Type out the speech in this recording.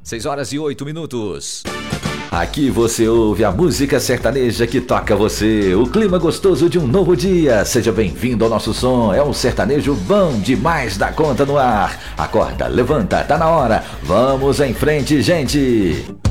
6h08. Aqui você ouve a música sertaneja que toca você, o clima gostoso de um novo dia. Seja bem-vindo ao nosso som, é um sertanejo bom demais da conta no ar. Acorda, levanta, tá na hora, vamos em frente, gente.